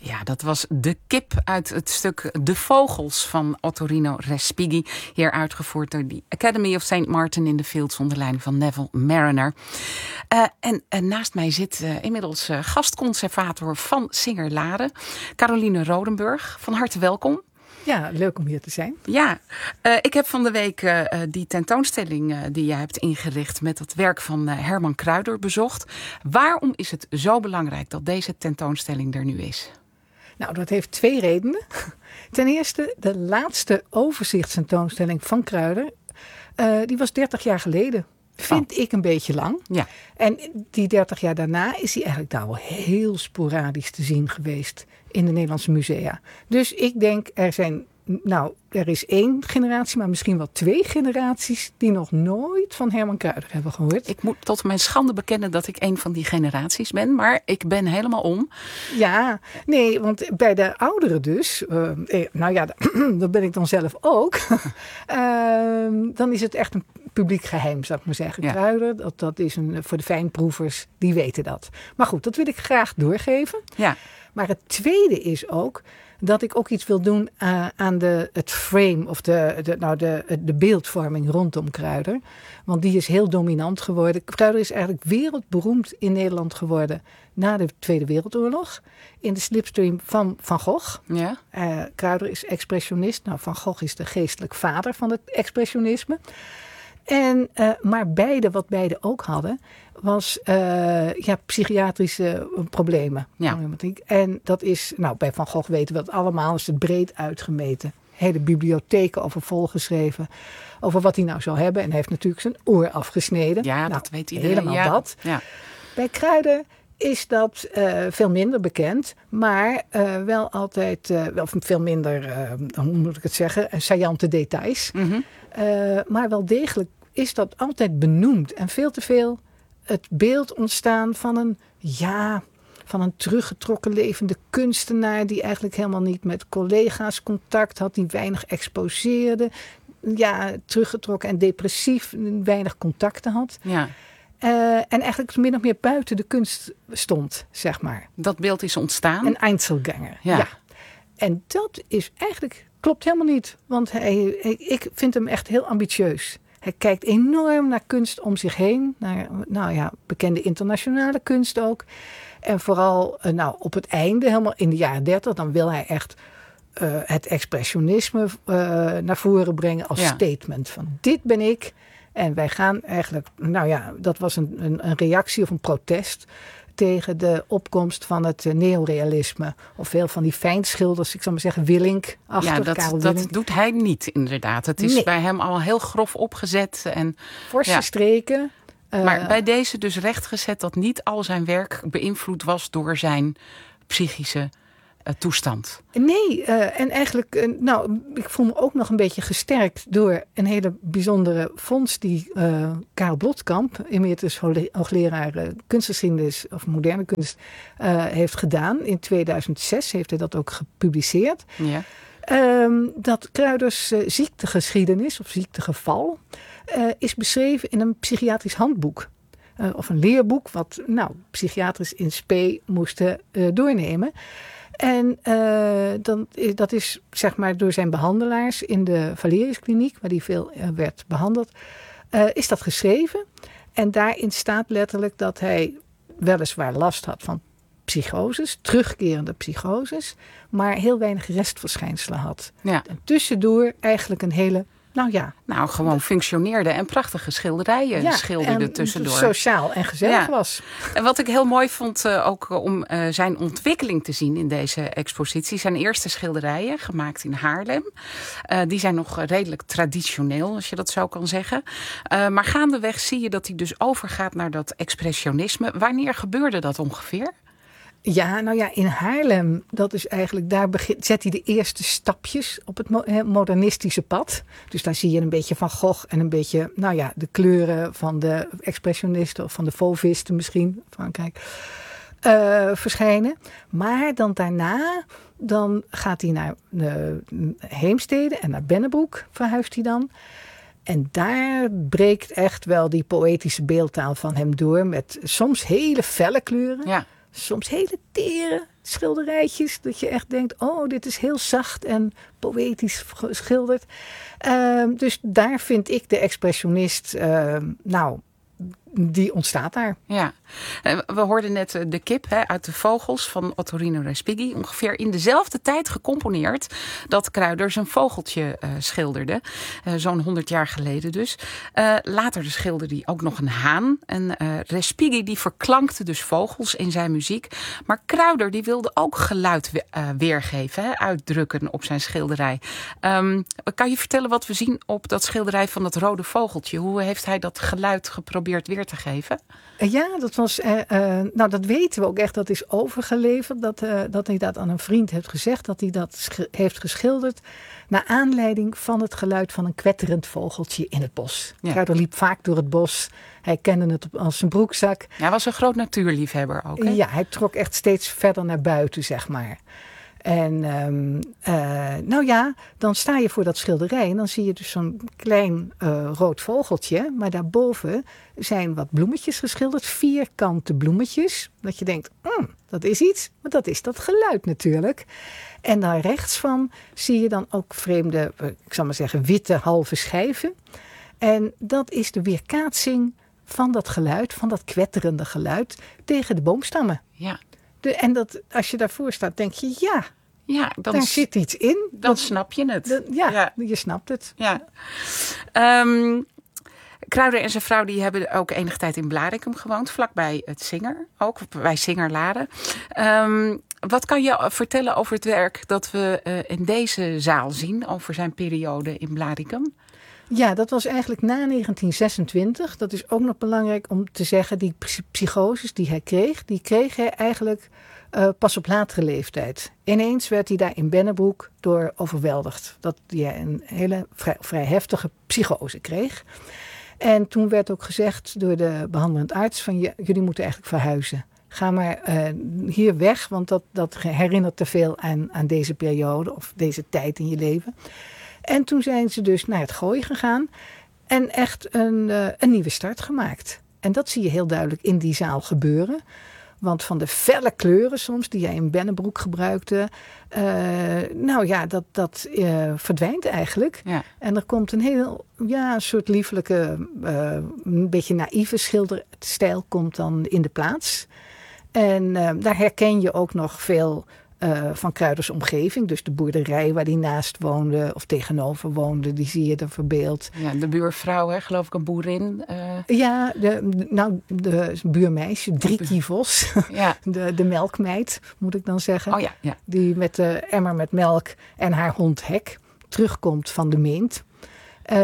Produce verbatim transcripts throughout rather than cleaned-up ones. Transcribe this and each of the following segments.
Ja, dat was De Kip uit het stuk De Vogels van Ottorino Respighi. Hier uitgevoerd door de Academy of Saint Martin in the Fields onder leiding van Neville Marriner. Uh, en uh, naast mij zit uh, inmiddels uh, gastconservator van Singer-Laren, Caroline Rodenburg. Van harte welkom. Ja, leuk om hier te zijn. Ja, uh, ik heb van de week uh, die tentoonstelling uh, die jij hebt ingericht met het werk van uh, Herman Kruider bezocht. Waarom is het zo belangrijk dat deze tentoonstelling er nu is? Nou, dat heeft twee redenen. Ten eerste, de laatste overzichtstentoonstelling van Kruider, uh, die was dertig jaar geleden. Vind oh. ik een beetje lang. Ja. En die dertig jaar daarna is hij eigenlijk daar wel heel sporadisch te zien geweest in de Nederlandse musea. Dus ik denk, er zijn, nou, er is één generatie, maar misschien wel twee generaties die nog nooit van Herman Kruider hebben gehoord. Ik moet tot mijn schande bekennen dat ik een van die generaties ben, maar ik ben helemaal om. Ja, nee, want bij de ouderen dus, uh, nou ja, dat ben ik dan zelf ook, uh, dan is het echt een publiek geheim, zou ik maar zeggen. Ja. Kruider, dat, dat is een, voor de fijnproevers, die weten dat. Maar goed, dat wil ik graag doorgeven. Ja. Maar het tweede is ook dat ik ook iets wil doen uh, aan de, het frame of de, de, nou de, de beeldvorming rondom Kruider. Want die is heel dominant geworden. Kruider is eigenlijk wereldberoemd in Nederland geworden na de Tweede Wereldoorlog. In de slipstream van Van Gogh. Ja. Uh, Kruider is expressionist. Nou, Van Gogh is de geestelijk vader van het expressionisme. En, uh, maar beide, wat beide ook hadden, was uh, ja, psychiatrische problemen. Ja. En dat is, nou, bij Van Gogh weten we het allemaal, is het breed uitgemeten. Hele bibliotheken over volgeschreven, over wat hij nou zou hebben. En hij heeft natuurlijk zijn oor afgesneden. Ja, nou, dat weet iedereen. Helemaal ja. dat. Ja. Bij Kruider is dat uh, veel minder bekend, maar uh, wel altijd, uh, wel veel minder, uh, hoe moet ik het zeggen, saillante details. Mm-hmm. Uh, maar wel degelijk is dat altijd benoemd. En veel te veel het beeld ontstaan van een, ja, van een teruggetrokken levende kunstenaar die eigenlijk helemaal niet met collega's contact had, die weinig exposeerde, ja, teruggetrokken en depressief, weinig contacten had. Ja. Uh, en eigenlijk min of meer buiten de kunst stond, zeg maar. Dat beeld is ontstaan. Een Einzelganger, ja. ja. En dat is eigenlijk, klopt helemaal niet. Want hij, hij, ik vind hem echt heel ambitieus. Hij kijkt enorm naar kunst om zich heen. Naar, nou ja, bekende internationale kunst ook. En vooral uh, nou, op het einde, helemaal in de jaren dertig, dan wil hij echt uh, het expressionisme uh, naar voren brengen als ja. statement. Van dit ben ik. En wij gaan eigenlijk, nou ja, dat was een, een, een reactie of een protest tegen de opkomst van het uh, neorealisme. Of veel van die fijnschilders, ik zal maar zeggen Willink-achtig. Ja, dat, Karel dat Willink. doet hij niet inderdaad. Het is nee. bij hem al heel grof opgezet. En, Forse ja. streken. Uh, maar bij deze dus rechtgezet dat niet al zijn werk beïnvloed was door zijn psychische uh, toestand. Nee, uh, en eigenlijk, uh, nou, ik voel me ook nog een beetje gesterkt door een hele bijzondere vondst die uh, Karel Blotkamp, emeritus hoogleraar uh, kunstgeschiedenis of moderne kunst, uh, heeft gedaan. In tweeduizend zes heeft hij dat ook gepubliceerd. Ja. Um, dat Kruiders uh, ziektegeschiedenis of ziektegeval uh, is beschreven in een psychiatrisch handboek. Uh, of een leerboek wat nou, psychiaters in spe moesten uh, doornemen. En uh, dan, dat is zeg maar door zijn behandelaars in de Valeriuskliniek, waar die veel uh, werd behandeld, uh, is dat geschreven. En daarin staat letterlijk dat hij weliswaar last had van psychoses, terugkerende psychoses, maar heel weinig restverschijnselen had. Ja. En tussendoor eigenlijk een hele, nou ja. Nou, gewoon functioneerde en prachtige schilderijen ja, schilderde tussendoor. Sociaal en gezellig ja. was. En wat ik heel mooi vond, uh, ook om uh, zijn ontwikkeling te zien in deze expositie. Zijn eerste schilderijen, gemaakt in Haarlem. Uh, die zijn nog redelijk traditioneel, als je dat zo kan zeggen. Uh, maar gaandeweg zie je dat hij dus overgaat naar dat expressionisme. Wanneer gebeurde dat ongeveer? Ja, nou ja, in Haarlem, dat is eigenlijk, daar begint, zet hij de eerste stapjes op het mo- modernistische pad. Dus daar zie je een beetje Van Gogh en een beetje, nou ja, de kleuren van de expressionisten of van de fauvisten misschien, Frankrijk, uh, verschijnen. Maar dan daarna, dan gaat hij naar uh, Heemstede en naar Bennebroek verhuist hij dan. En daar breekt echt wel die poëtische beeldtaal van hem door met soms hele felle kleuren. Ja. Soms hele tere, schilderijtjes dat je echt denkt, oh, dit is heel zacht en poëtisch geschilderd. Uh, dus daar vind ik de expressionist, uh, nou, die ontstaat daar. Ja, we hoorden net de kip hè, uit de vogels van Ottorino Respighi. Ongeveer in dezelfde tijd gecomponeerd dat Kruider zijn vogeltje uh, schilderde. Uh, zo'n honderd jaar geleden dus. Uh, later schilderde hij ook nog een haan. En uh, Respighi die verklankte dus vogels in zijn muziek. Maar Kruider die wilde ook geluid we- uh, weergeven, hè, uitdrukken op zijn schilderij. Um, kan je vertellen wat we zien op dat schilderij van dat rode vogeltje? Hoe heeft hij dat geluid geprobeerd weer te geven? Ja, dat was, uh, uh, nou dat weten we ook echt, dat is overgeleverd. Dat, uh, dat hij dat aan een vriend heeft gezegd, dat hij dat sch- heeft geschilderd naar aanleiding van het geluid van een kwetterend vogeltje in het bos. Ja. Kruider liep vaak door het bos. Hij kende het als zijn broekzak. Hij was een groot natuurliefhebber ook, hè? Ja, hij trok echt steeds verder naar buiten, zeg maar. En um, uh, nou ja, dan sta je voor dat schilderij en dan zie je dus zo'n klein uh, rood vogeltje. Maar daarboven zijn wat bloemetjes geschilderd, vierkante bloemetjes. Dat je denkt, mm, dat is iets, maar dat is dat geluid natuurlijk. En daar rechts van zie je dan ook vreemde, ik zal maar zeggen, witte halve schijven. En dat is de weerkaatsing van dat geluid, van dat kwetterende geluid tegen de boomstammen. Ja. De, en dat, als je daarvoor staat, denk je, ja, ja dan daar zit iets in. Dan dat, snap je het. De, ja, ja, je snapt het. Ja. Um, Kruider en zijn vrouw die hebben ook enige tijd in Blaricum gewoond, vlakbij het Singer, ook bij Singerlade. Um, wat kan je vertellen over het werk dat we uh, in deze zaal zien, over zijn periode in Blaricum? Ja, dat was eigenlijk na negentien zesentwintig. Dat is ook nog belangrijk om te zeggen. Die psychoses die hij kreeg, die kreeg hij eigenlijk uh, pas op latere leeftijd. Ineens werd hij daar in Bennebroek door overweldigd. Dat hij een hele vrij, vrij heftige psychose kreeg. En toen werd ook gezegd door de behandelend arts van ja, jullie moeten eigenlijk verhuizen. Ga maar uh, hier weg, want dat, dat herinnert te veel aan, aan deze periode of deze tijd in je leven. En toen zijn ze dus naar het Gooi gegaan en echt een, uh, een nieuwe start gemaakt. En dat zie je heel duidelijk in die zaal gebeuren. Want van de felle kleuren soms die hij in Bennebroek gebruikte, uh, nou ja, dat, dat uh, verdwijnt eigenlijk. Ja. En er komt een heel, ja, een soort liefelijke, uh, een beetje naïeve schilderstijl komt dan in de plaats. En uh, daar herken je ook nog veel Uh, van Kruiders omgeving. Dus de boerderij waar hij naast woonde of tegenover woonde, die zie je er verbeeld. Ja, de buurvrouw, hè, geloof ik, een boerin. Uh... Ja, de, nou, de buurmeisje, Driekie Vos. Ja. De, de melkmeid, moet ik dan zeggen. Oh ja, ja. Die met de emmer met melk en haar hond Hek terugkomt van de Meent. Uh,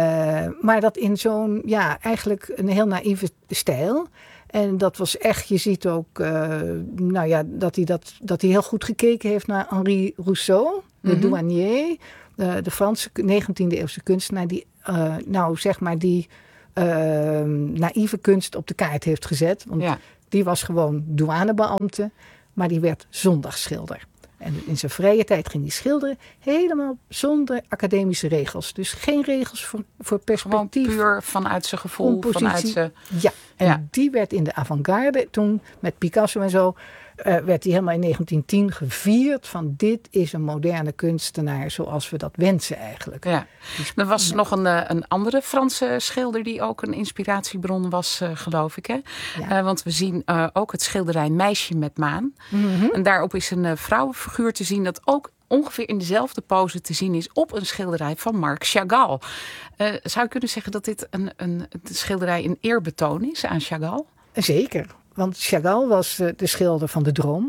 maar dat in zo'n, ja, eigenlijk een heel naïeve stijl. En dat was echt, je ziet ook, uh, nou ja, dat hij, dat, dat hij heel goed gekeken heeft naar Henri Rousseau, de mm-hmm. douanier, de, de Franse negentiende eeuwse kunstenaar, die, uh, nou zeg maar, die uh, naïeve kunst op de kaart heeft gezet. Want ja. die was gewoon douanebeambte, maar die werd zondagsschilder. En in zijn vrije tijd ging hij schilderen, helemaal zonder academische regels. Dus geen regels voor, voor perspectief. Gewoon puur vanuit zijn gevoel, compositie. Vanuit zijn... Ja, en ja. die werd in de avant-garde toen met Picasso en zo, uh, werd hij helemaal in negentien tien gevierd van dit is een moderne kunstenaar zoals we dat wensen eigenlijk. Ja. Dus, er was ja. nog een, een andere Franse schilder die ook een inspiratiebron was, uh, geloof ik. Hè? Ja. Uh, want we zien uh, ook het schilderij Meisje met maan. Mm-hmm. En daarop is een uh, vrouwenfiguur te zien dat ook ongeveer in dezelfde pose te zien is op een schilderij van Marc Chagall. Uh, zou je kunnen zeggen dat dit een, een, een schilderij een eerbetoon is aan Chagall? Zeker, want Chagall was uh, de schilder van de droom.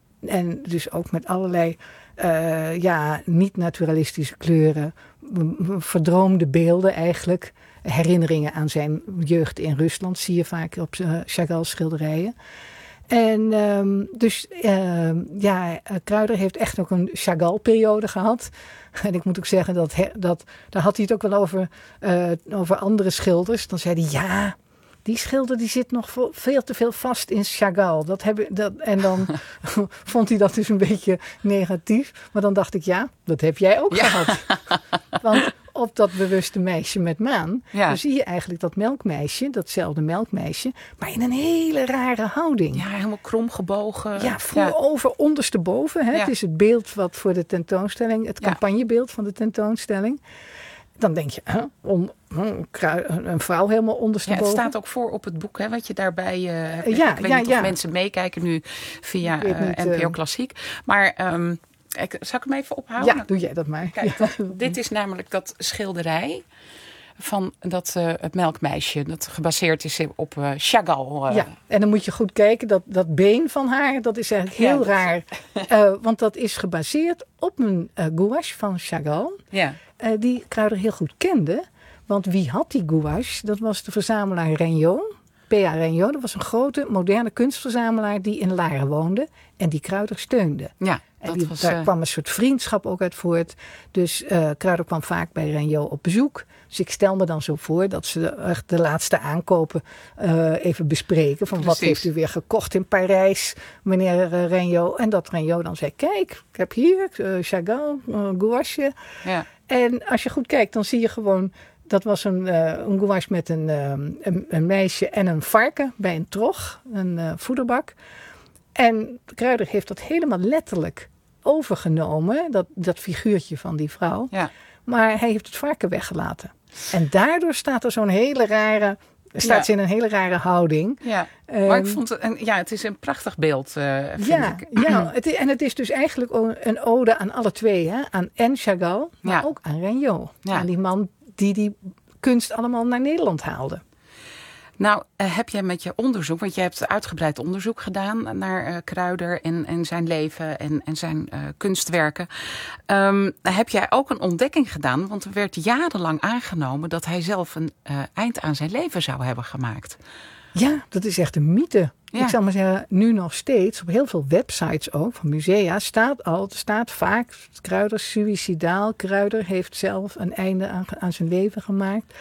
En dus ook met allerlei uh, ja, niet-naturalistische kleuren, verdroomde beelden eigenlijk. Herinneringen aan zijn jeugd in Rusland zie je vaak op uh, Chagall's schilderijen. En um, dus uh, ja, Kruider heeft echt ook een Chagall-periode gehad. En ik moet ook zeggen, dat, dat daar had hij het ook wel over, uh, over andere schilders. Dan zei hij, ja, die schilder die zit nog veel te veel vast in Chagall. Dat heb, dat, en dan vond hij dat dus een beetje negatief. Maar dan dacht ik, ja, dat heb jij ook ja. gehad. Want op dat bewuste meisje met maan. Ja. Dan zie je eigenlijk dat melkmeisje, datzelfde melkmeisje, maar in een hele rare houding. Ja, helemaal krom gebogen. Ja, voorover, ja. ondersteboven. Hè? Ja. Het is het beeld wat voor de tentoonstelling, het Ja. campagnebeeld van de tentoonstelling. Dan denk je, huh, om, een, een vrouw helemaal Ja, ondersteboven. het staat ook voor op het boek, hè, wat je daarbij uh, hebt. Ja, ik weet ja, niet ja. of mensen meekijken nu via uh, niet, N P O uh, Klassiek. Maar um, ik, zal ik hem even ophouden? Ja, doe jij dat maar. Kijk, ja. dit is namelijk dat schilderij van dat, uh, het melkmeisje. Dat gebaseerd is op uh, Chagall. Uh. Ja, en dan moet je goed kijken. Dat, dat been van haar, dat is eigenlijk heel Ja. raar. Uh, want dat is gebaseerd op een uh, gouache van Chagall. Ja. Uh, die Kruider heel goed kende. Want wie had die gouache? Dat was de verzamelaar Regnault. P A Regnault, dat was een grote, moderne kunstverzamelaar die in Laren woonde. En die Kruider steunde. Ja, en dat die, was, daar uh... kwam een soort vriendschap ook uit voort. Dus uh, Kruider kwam vaak bij Regnault op bezoek. Dus ik stel me dan zo voor dat ze de, de laatste aankopen uh, even bespreken. Van Precies. Wat heeft u weer gekocht in Parijs, meneer uh, Regnault? En dat Regnault dan zei, kijk, ik heb hier uh, Chagall, uh, gouache. Ja. En als je goed kijkt, dan zie je gewoon, dat was een, uh, een gouache met een, uh, een, een meisje en een varken bij een trog, een uh, voederbak. En Kruider heeft dat helemaal letterlijk overgenomen, dat, dat figuurtje van die vrouw. Ja. Maar hij heeft het varken weggelaten. En daardoor staat er zo'n hele rare, staat Ja. ze in een hele rare houding. Ja, Um, maar ik vond het, een, ja, het is een prachtig beeld, uh, vind ja, ik. ja het is, en het is dus eigenlijk een ode aan alle twee. Hè? Aan en Chagall, maar Ja. ook aan Regnault. Ja. Aan die man die die kunst allemaal naar Nederland haalde. Nou, uh, heb jij met je onderzoek, want je hebt uitgebreid onderzoek gedaan naar uh, Kruider en, en zijn leven en, en zijn uh, kunstwerken. Um, heb jij ook een ontdekking gedaan? Want er werd jarenlang aangenomen dat hij zelf een uh, eind aan zijn leven zou hebben gemaakt. Ja, dat is echt een mythe. Ja. Ik zal maar zeggen, nu nog steeds, op heel veel websites ook, van musea, staat al, staat vaak, Kruider suïcidaal. Kruider heeft zelf een einde aan, aan zijn leven gemaakt.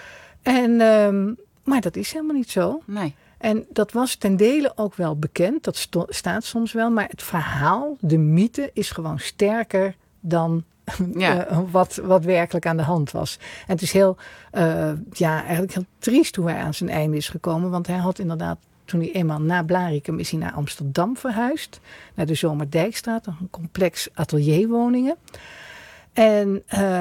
En, um, maar dat is helemaal niet zo. Nee. En dat was ten dele ook wel bekend, dat sto- staat soms wel. Maar het verhaal, de mythe, is gewoon sterker dan Ja. uh, wat, wat werkelijk aan de hand was. En het is heel, uh, ja, eigenlijk heel triest hoe hij aan zijn einde is gekomen. Want hij had inderdaad, toen hij eenmaal na Blarikum is hij naar Amsterdam verhuisd. Naar de Zomerdijkstraat, een complex atelierwoningen. En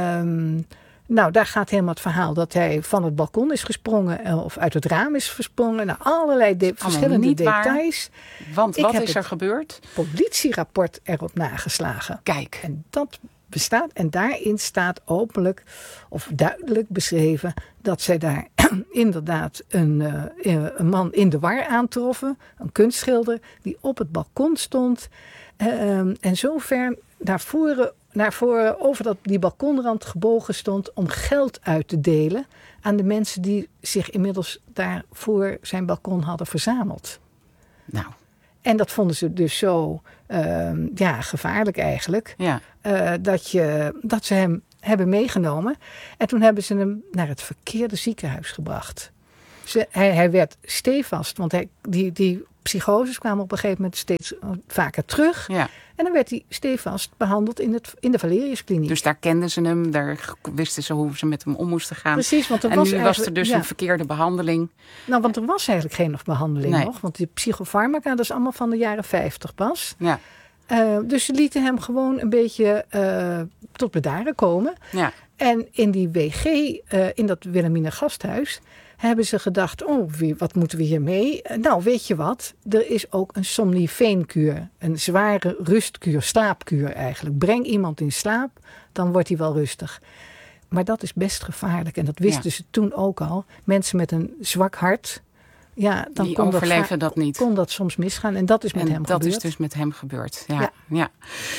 um, nou, daar gaat helemaal het verhaal dat hij van het balkon is gesprongen of uit het raam is gesprongen. Nou, allerlei de- verschillende niet waar. details. Want Ik wat heb is er het gebeurd? Politierapport erop nageslagen. Kijk. En dat bestaat, en daarin staat openlijk of duidelijk beschreven dat zij daar inderdaad een, uh, een man in de war aantroffen, een kunstschilder die op het balkon stond uh, en zo ver naar voren, naar voren over dat, die balkonrand gebogen stond om geld uit te delen aan de mensen die zich inmiddels daar voor zijn balkon hadden verzameld. Nou. En dat vonden ze dus zo uh, ja, gevaarlijk eigenlijk. Ja. Uh, dat, je, dat ze hem hebben meegenomen. En toen hebben ze hem naar het verkeerde ziekenhuis gebracht. Ze, hij, hij werd stevast, want hij, die, die psychoses kwamen op een gegeven moment steeds vaker terug. Ja. En dan werd hij stevast behandeld in, het, in de Valeriuskliniek. Dus daar kenden ze hem, daar wisten ze hoe ze met hem om moesten gaan. Precies, want er en was nu was er dus ja. een verkeerde behandeling. Nou, want er was eigenlijk geen behandeling nee. nog. Want die psychofarmaca, dat is allemaal van de jaren vijftig pas. Ja. Uh, dus ze lieten hem gewoon een beetje uh, tot bedaren komen. Ja. En in die W G, uh, in dat Wilhelmina gasthuis, hebben ze gedacht, oh, wie, wat moeten we hiermee? Uh, nou, weet je wat? Er is ook een somnifeenkuur. Een zware rustkuur, slaapkuur eigenlijk. Breng iemand in slaap, dan wordt hij wel rustig. Maar dat is best gevaarlijk. En dat wisten ja. ze toen ook al. Mensen met een zwak hart, ja, dan die kon overleven dat, dat niet. kon dat soms misgaan. En dat is met en hem dat gebeurd. Dat is dus met hem gebeurd. Ja, ja. ja.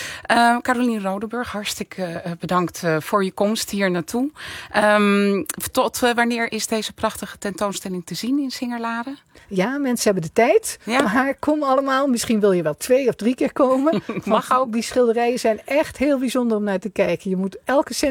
Uh, Carolien Rodenburg, hartstikke uh, bedankt uh, voor je komst hier naartoe. Um, tot uh, wanneer is deze prachtige tentoonstelling te zien in Singerlade? Ja, mensen hebben de tijd. Ja. Maar kom allemaal. Misschien wil je wel twee of drie keer komen. Mag ook. Die schilderijen zijn echt heel bijzonder om naar te kijken. Je moet elke cent